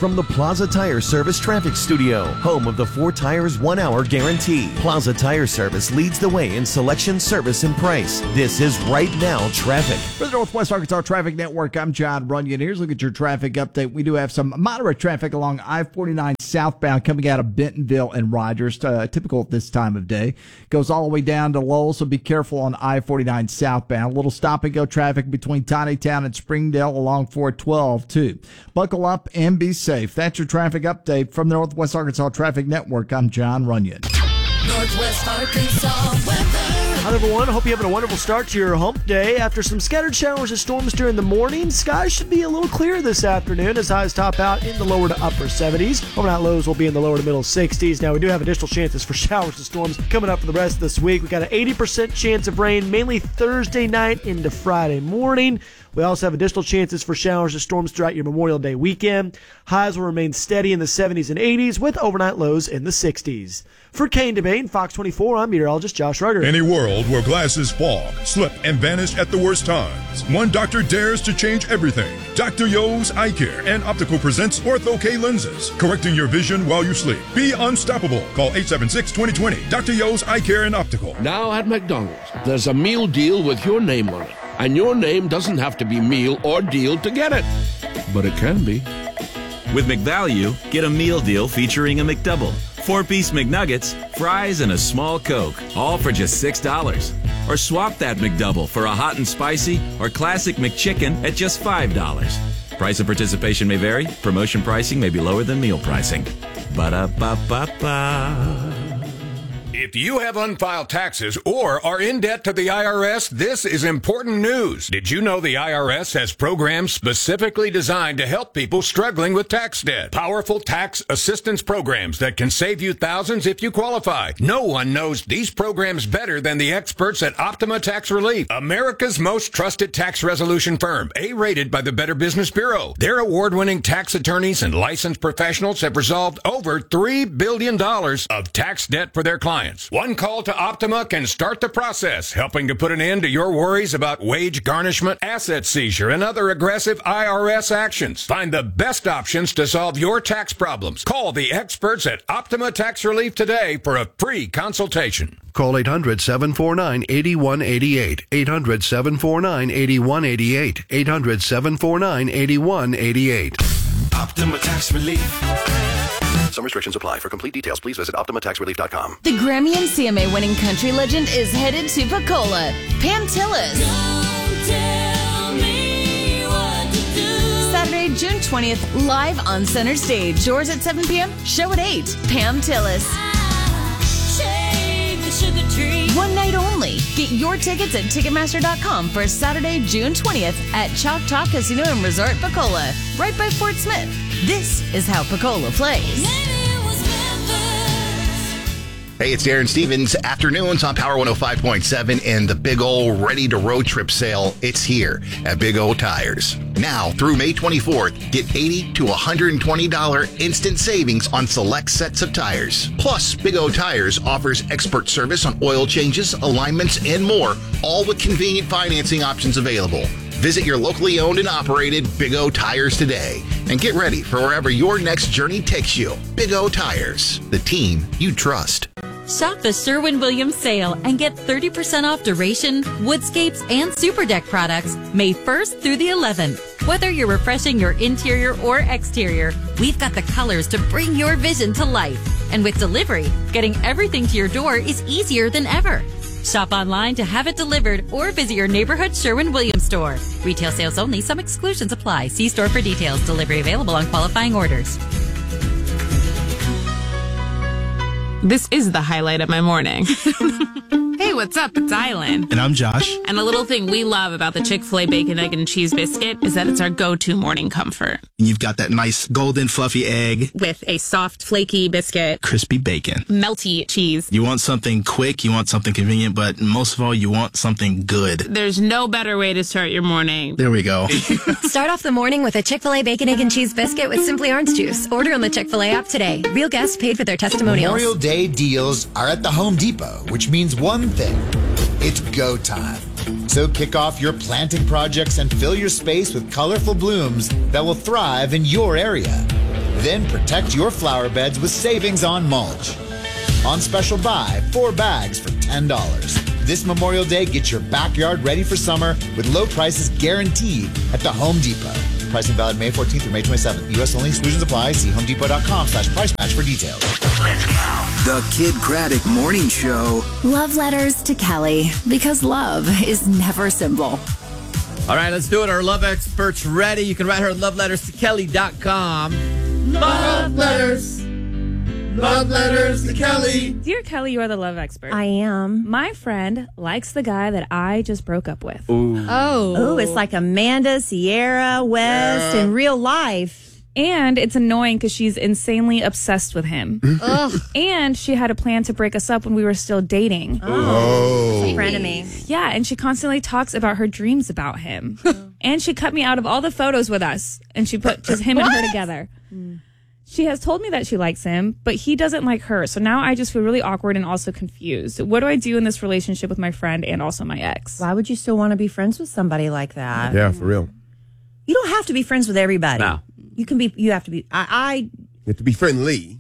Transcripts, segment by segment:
from the Plaza Tire Service Traffic Studio, home of the 4 tires 1 hour guarantee. Plaza Tire Service leads the way in selection, service, and price. This is Right Now Traffic. For the Northwest Arkansas Traffic Network, I'm John Runyon. Here's a look at your traffic update. We do have some moderate traffic along I-49 southbound coming out of Bentonville and Rogers, typical at this time of day. Goes all the way down to Lowell, so be careful on I-49 southbound. A little stop-and-go traffic between Tinytown and Springdale along 412, too. Buckle up and be safe. That's your traffic update from the Northwest Arkansas Traffic Network. I'm John Runyon. Northwest Arkansas weather. Hi, everyone. Hope you're having a wonderful start to your hump day. After some scattered showers and storms during the morning, skies should be a little clearer this afternoon as highs top out in the lower to upper 70s. Overnight lows will be in the lower to middle 60s. Now, we do have additional chances for showers and storms coming up for the rest of this week. We got an 80% chance of rain, mainly Thursday night into Friday morning. We also have additional chances for showers and storms throughout your Memorial Day weekend. Highs will remain steady in the 70s and 80s with overnight lows in the 60s. For Kane Debate and Fox 24, I'm meteorologist Josh Rugger. In a world where glasses fog, slip, and vanish at the worst times, one doctor dares to change everything. Dr. Yo's Eye Care and Optical presents Ortho-K lenses, correcting your vision while you sleep. Be unstoppable. Call 876-2020. Dr. Yo's Eye Care and Optical. Now at McDonald's, there's a meal deal with your name on it. And your name doesn't have to be meal or deal to get it. But it can be. With McValue, get a meal deal featuring a McDouble, 4-piece McNuggets, fries, and a small Coke, all for just $6. Or swap that McDouble for a hot and spicy or classic McChicken at just $5. Price of participation may vary. Promotion pricing may be lower than meal pricing. Ba-da-ba-ba-ba. If you have unfiled taxes or are in debt to the IRS, this is important news. Did you know the IRS has programs specifically designed to help people struggling with tax debt? Powerful tax assistance programs that can save you thousands if you qualify. No one knows these programs better than the experts at Optima Tax Relief, America's most trusted tax resolution firm, A-rated by the Better Business Bureau. Their award-winning tax attorneys and licensed professionals have resolved over $3 billion of tax debt for their clients. One call to Optima can start the process, helping to put an end to your worries about wage garnishment, asset seizure, and other aggressive IRS actions. Find the best options to solve your tax problems. Call the experts at Optima Tax Relief today for a free consultation. Call 800-749-8188. 800-749-8188. 800-749-8188. Optima Tax Relief. Some restrictions apply. For complete details, please visit OptimaTaxRelief.com. The Grammy and CMA winning country legend is headed to Pensacola. Pam Tillis. Don't tell me what to do. Saturday, June 20th, live on Center Stage. Doors at 7 p.m., show at 8. Pam Tillis. Shake the sugar tree. One night only. Get your tickets at Ticketmaster.com for Saturday, June 20th at Choctaw Casino and Resort Pensacola, right by Fort Smith. This is how Pensacola plays. Hey, it's Darren Stevens. Afternoons on Power 105.7 and the big old Ready to Road Trip sale. It's here at Big O Tires. Now through May 24th, get $80 to $120 instant savings on select sets of tires. Plus, Big O Tires offers expert service on oil changes, alignments, and more, all with convenient financing options available. Visit your locally owned and operated Big O Tires today and get ready for wherever your next journey takes you. Big O Tires, the team you trust. Shop the Sherwin-Williams sale and get 30% off Duration, Woodscapes, and Super Deck products May 1st through the 11th. Whether you're refreshing your interior or exterior, we've got the colors to bring your vision to life. And with delivery, getting everything to your door is easier than ever. Shop online to have it delivered or visit your neighborhood Sherwin-Williams store. Retail sales only. Some exclusions apply. See store for details. Delivery available on qualifying orders. This is the highlight of my morning. Hey, what's up? It's Island. And I'm Josh. And a little thing we love about the Chick-fil-A Bacon, Egg, and Cheese Biscuit is that it's our go-to morning comfort. And you've got that nice golden fluffy egg. With a soft, flaky biscuit. Crispy bacon. Melty cheese. You want something quick, you want something convenient, but most of all, you want something good. There's no better way to start your morning. There we go. Start off the morning with a Chick-fil-A Bacon, Egg, and Cheese Biscuit with Simply Orange Juice. Order on the Chick-fil-A app today. Real guests paid for their testimonials. Memorial Day deals are at the Home Depot, which means one thing. It's go time. So kick off your planting projects and fill your space with colorful blooms that will thrive in your area. Then protect your flower beds with savings on mulch. On special buy, 4 bags for $10. This Memorial Day, get your backyard ready for summer with low prices guaranteed at the Home Depot. Pricing valid May 14th through May 27th. U.S. only. Exclusions apply. See homedepot.com/price match for details. The Kid Craddock Morning Show. Love letters to Kelly, because love is never simple. All right, let's do it. Our love expert's ready. You can write her love letters to Kelly.com. Love letters. Love letters to Kelly. Dear Kelly, you are the love expert. I am. My friend likes the guy that I just broke up with. Ooh. Oh, it's like Amanda, Sierra, West in real life. And it's annoying because she's insanely obsessed with him. Ugh. And she had a plan to break us up when we were still dating. Oh. It's a friend of me. Yeah, and she constantly talks about her dreams about him. And she cut me out of all the photos with us. And she put just him and her together. She has told me that she likes him, but he doesn't like her. So now I just feel really awkward and also confused. What do I do in this relationship with my friend and also my ex? Why would you still want to be friends with somebody like that? Yeah, for real. You don't have to be friends with everybody. No. You have to be. You have to be friendly.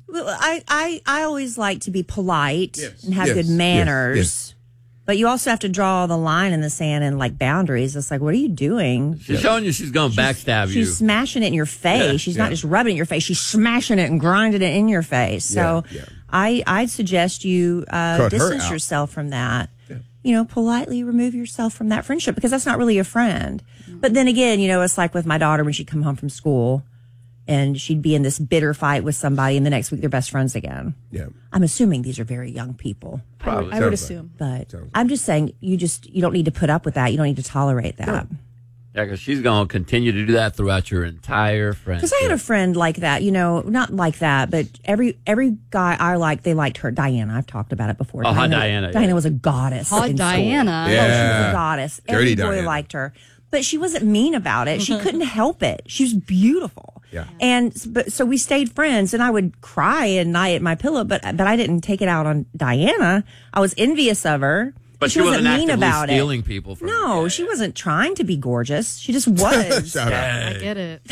I always like to be polite and have Yes. good manners. Yes. But you also have to draw the line in the sand and like boundaries. It's like, what are you doing? She's showing you she's going to backstab you. She's smashing it in your face. Yeah. She's not just rubbing it in your face. She's smashing it and grinding it in your face. So I'd suggest you distance yourself from that. Yeah. You know, politely remove yourself from that friendship because that's not really a friend. But then again, you know, it's like with my daughter when she'd come home from school and she'd be in this bitter fight with somebody and the next week they're best friends again. Yeah. I'm assuming these are very young people. Probably. I would assume. But I'm just saying you don't need to put up with that. You don't need to tolerate that. Yeah, because she's going to continue to do that throughout your entire friendship. Because I had a friend like that, you know, not like that, but every guy I liked, they liked her. Diana, I've talked about it before. Oh, Diana. Diana was a goddess. Hot in Diana. School. Yeah. Oh, she was a goddess. Dirty Every boy Diana. liked her. But she wasn't mean about it. She couldn't help it. She was beautiful. Yeah. So we stayed friends, and I would cry at night at my pillow, but I didn't take it out on Diana. I was envious of her. But she wasn't mean actively about stealing it. people from No, she wasn't trying to be gorgeous. She just was. Shout out. I get it.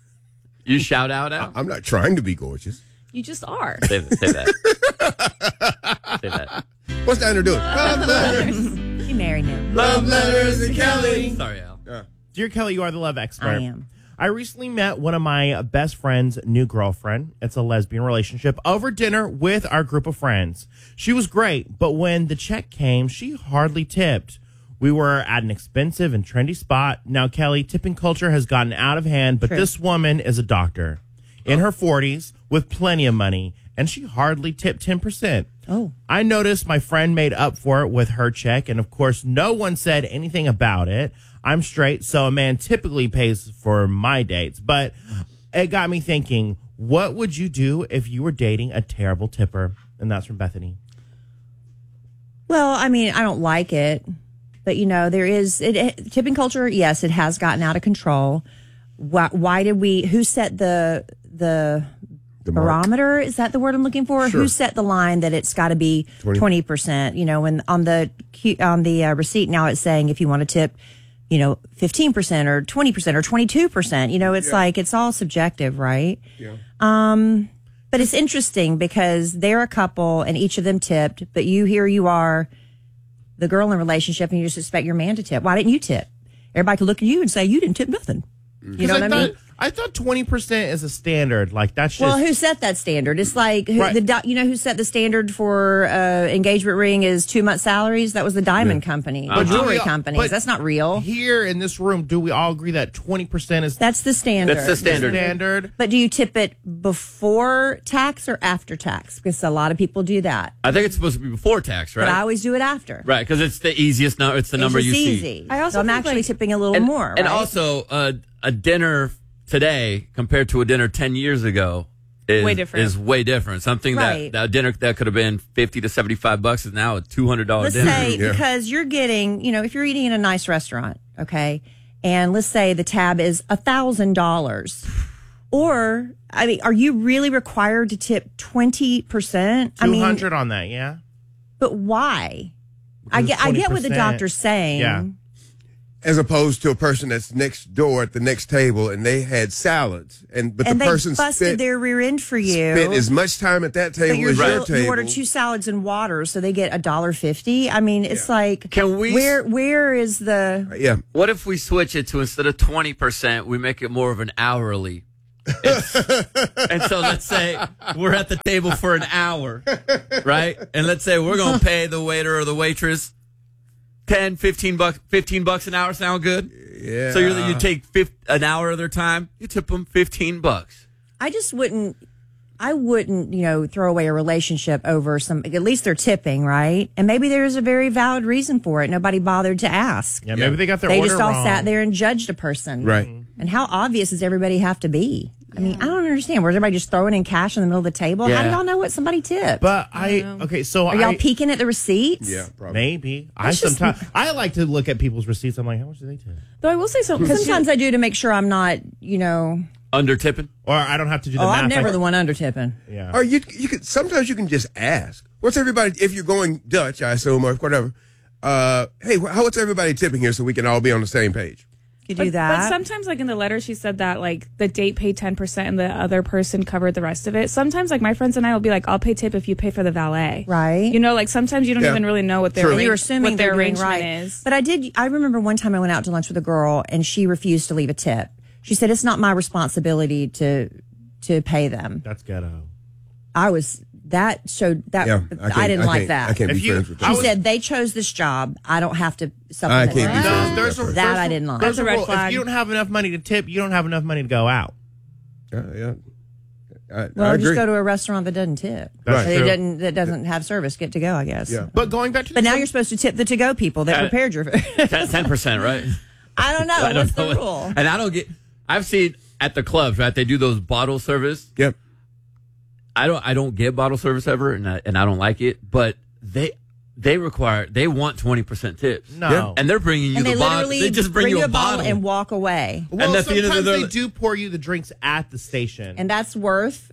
You shout out, Al? I'm not trying to be gorgeous. You just are. Say that. Say that. What's Diana doing? Love letters. She married him. Love letters to Kelly. Sorry, Al. Dear Kelly, you are the love expert. I am. I recently met one of my best friend's new girlfriend. It's a lesbian relationship over dinner with our group of friends. She was great, but when the check came, she hardly tipped. We were at an expensive and trendy spot. Now, Kelly, tipping culture has gotten out of hand, but this woman is a doctor in her 40s with plenty of money, and she hardly tipped 10%. Oh. I noticed my friend made up for it with her check, and of course, no one said anything about it. I'm straight, so a man typically pays for my dates, but it got me thinking, what would you do if you were dating a terrible tipper? And that's from Bethany. Well, I mean, I don't like it, but you know, there is tipping culture. Yes, it has gotten out of control. Why did who set the barometer? Is that the word I'm looking for? Sure. Who set the line that it's got to be 20%? You know, when on the receipt now it's saying if you want to tip, you know, 15% or 20% or 22%. You know, it's like it's all subjective, right? Yeah. But it's interesting because they're a couple and each of them tipped, but here you are, the girl in a relationship, and you just expect your man to tip. Why didn't you tip? Everybody could look at you and say you didn't tip nothing. You know what I mean? I thought 20% is a standard. Like that's just Well, who set that standard? It's like you know who set the standard for engagement ring is 2 months salaries. That was the diamond company, or jewelry companies. but That's not real. Here in this room, do we all agree that 20% is That's the standard. That's the standard. standard? But do you tip it before tax or after tax? Because a lot of people do that. I think it's supposed to be before tax, right? But I always do it after. Right, because it's the easiest number. It's the number you see. Easy. I also I'm actually tipping a little more. And right? also, a dinner today compared to a dinner 10 years ago is way different. Something Right. that dinner that could have been $50 to $75 is now a $200 Let's dinner. say because you're getting, you know, if you're eating in a nice restaurant, okay, and let's say the tab is $1,000, or I mean, are you really required to tip 20%? I mean, 200 on that, yeah. but why? I get what the doctor's saying. Yeah. As opposed to a person that's next door at the next table and they had salads. But and the person they busted their rear end for you. Spent as much time at that table as your table. You order 2 salads and water, so they get $1.50. I mean, it's like, can we? Where is the? Yeah. What if we switch it to instead of 20%, we make it more of an hourly? And so let's say we're at the table for an hour, right? And let's say we're gonna pay the waiter or the waitress $15 an hour. Sound good? Yeah. So you take an hour of their time, you tip them $15. I just wouldn't. I wouldn't, throw away a relationship over some. At least they're tipping, right? And maybe there's a very valid reason for it. Nobody bothered to ask. Yeah, maybe they got their They order just all wrong. sat there and judged a person, right? And how obvious does everybody have to be? I mean, I don't understand. Was everybody just throwing in cash in the middle of the table? Yeah. How do y'all know what somebody tipped? But so are y'all peeking at the receipts? Yeah, probably. Maybe. That's I like to look at people's receipts. I'm like, how much do they tip? Though I will say something. Sometimes I do to make sure I'm not, under tipping, or I don't have to do the math. I'm never the one under tipping. Yeah. Or you could sometimes you can just ask. What's everybody? If you're going Dutch, I assume, or whatever. Hey, what's everybody tipping here so we can all be on the same page? You do that. But sometimes, like in the letter, she said that like the date paid 10% and the other person covered the rest of it. Sometimes, like my friends and I will be like, "I'll pay tip if you pay for the valet." Right. Like sometimes you don't even really know what their You're assuming what their they're doing arrangement right. is. But I remember one time I went out to lunch with a girl and she refused to leave a tip. She said it's not my responsibility to pay them. That's ghetto. That showed that Yeah, I didn't like that. I can't be friends with She that. said they chose this job. I don't have to supplement. I can't be friends with There's that person. that I didn't like. There's a red rule. flag. If you don't have enough money to tip, you don't have enough money to go out. Yeah. I Well, agree. just go to a restaurant that doesn't tip. That's true. That doesn't have service. Get to go, I guess. Yeah. But going back to But now you're supposed to tip the to-go people that prepared your food. 10%, right? I don't know. What's the rule? And I've seen at the clubs, right? They do those bottle service. Yep. I don't get bottle service ever, and I don't like it. But they want 20% tips. No. Yeah. And they're bringing you And the they bottle. literally they just bring you a bottle bottle and walk away. Well, and at the end of sometimes the they do pour you the drinks at the station. And that's worth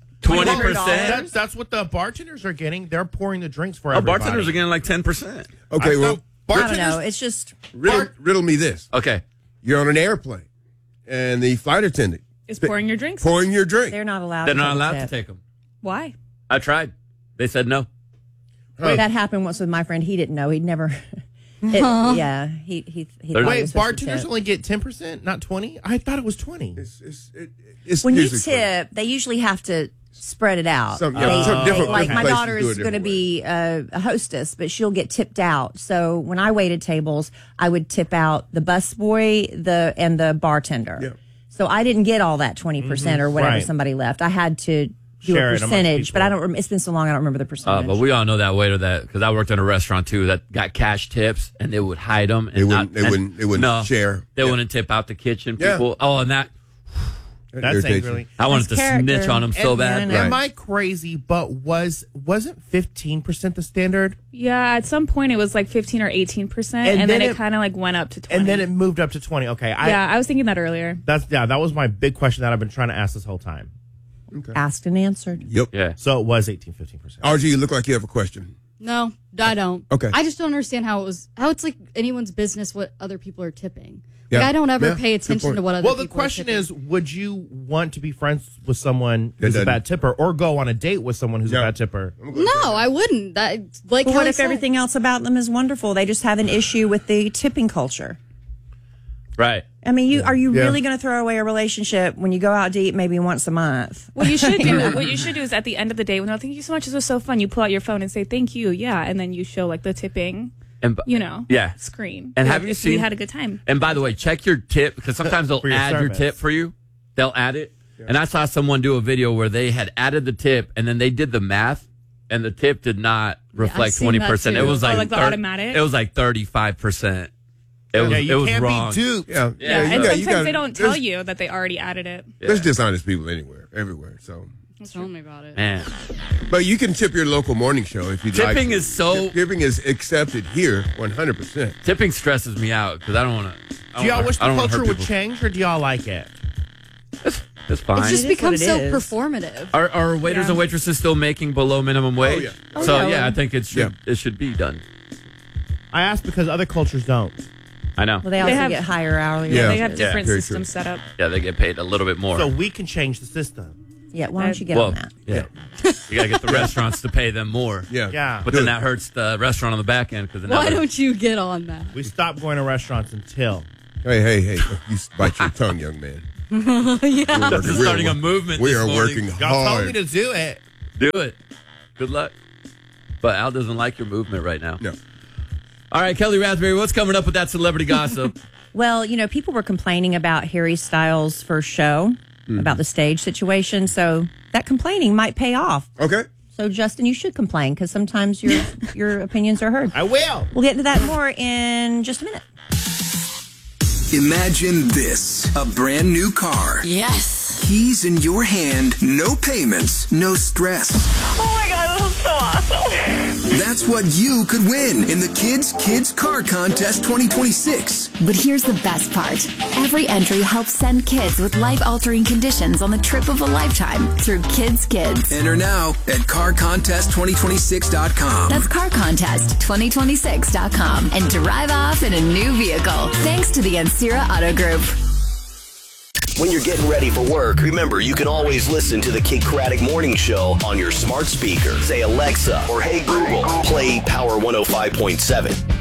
20%. That's what the bartenders are getting. They're pouring the drinks for everybody. Bartenders are getting like 10%. Okay, well, I don't know. It's just riddle me this. Okay. You're on an airplane, and the flight attendant Is pouring your drinks. pouring your drink. they're not allowed. They're to not take allowed a to tip. take them. Why? I tried. They said no. That happened once with my friend. He didn't know. He'd never. He thought it Wait, was bartenders supposed to only get 10%, not 20? I thought it was 20. It's when you usually tip, they usually have to spread it out. Some different like my places daughter do it is going to different be a hostess, but she'll get tipped out. So when I waited tables, I would tip out the busboy, and the bartender. Yeah. So I didn't get all that 20% or whatever Right. somebody left. I had to do Share a it amongst percentage, but people. I don't. It's been so long, I don't remember the percentage. But we all know that waiter because I worked in a restaurant too that got cash tips and they would hide them. And They wouldn't share. They wouldn't tip out the kitchen Yeah. people. Oh, and that That's angrily. I wanted to snitch on them so bad. Am I crazy? But wasn't 15% the standard? Yeah, at some point it was like 15 or 18%, and then it kind of like went up to 20. And then it moved up to 20. Okay. I was thinking that earlier. That was my big question that I've been trying to ask this whole time. Okay. Asked and answered. Yep. Yeah. So it was 15%. RG, you look like you have a question. No, I don't. Okay. I just don't understand how it's like anyone's business what other people are tipping. Yeah. Like I don't ever Yeah. pay Good attention point. to what other Well, people the question are tipping. is, would you want to be friends with someone who's a doesn't- bad tipper or go on a date with someone who's a bad tipper? No, I wouldn't. That like But how what I if said. everything else about them is wonderful? They just have an issue with the tipping culture. Right. I mean, are you Yeah. really going to throw away a relationship when you go out to eat maybe once a month? What you should do is at the end of the day, when they're thank you so much, this was so fun. You pull out your phone and say thank you, yeah, and then you show like the tipping, And yeah. screen. And Like, have you if seen? we had a good time. And by the way, check your tip because sometimes they'll For your add your service. tip for you. They'll add it. And I saw someone do a video where they had added the tip and then they did the math, and the tip did not reflect seen that 20%. It too. was Oh, like like the automatic? It was like 35%. It was you it was can't wrong. be duped. Yeah. Yeah, you and got- sometimes they don't tell there's- you that they already added it. There's dishonest people everywhere. So, Tell me about it. Man. but you can tip your local morning show if you'd like. Tipping to. is so- Tipping is accepted here 100%. Tipping stresses me out because I don't want to. Do y'all wish the culture would change, or do y'all like it? It's fine. It's just is become what it so is. performative. Are waiters and waitresses still making below minimum wage? yeah. So yeah. I think it should be done. I ask because other cultures don't. I know. Well, they also get higher hourly. Yeah, they have different systems set up. Yeah, they get paid a little bit more. So we can change the system. Yeah, why don't you get on that? Yeah. You got to get the restaurants to pay them more. Yeah. But then that hurts the restaurant on the back end. Why don't you get on that? We stopped going to restaurants until. Hey. You bite your tongue, young man. Yeah. Starting a movement. We this are morning. working Y'all told hard. me to do it. Do it. Good luck. But Al doesn't like your movement right now. No. All right, Kelly Raspberry, what's coming up with that celebrity gossip? Well, people were complaining about Harry Styles' first show, about the stage situation. So that complaining might pay off. Okay. So, Justin, you should complain because sometimes your opinions are heard. I will. We'll get into that more in just a minute. Imagine this, a brand new car. Yes. Keys in your hand, no payments, no stress. Oh my God, this is so awesome. That's what you could win in the Kids Car Contest 2026. But here's the best part. Every entry helps send kids with life-altering conditions on the trip of a lifetime through Kids. Enter now at carcontest2026.com. That's carcontest2026.com and drive off in a new vehicle. Thanks to the Ancira Auto Group. When you're getting ready for work, remember you can always listen to the Kid Craddock Morning Show on your smart speaker. Say, Alexa, or hey Google, play Power 105.7.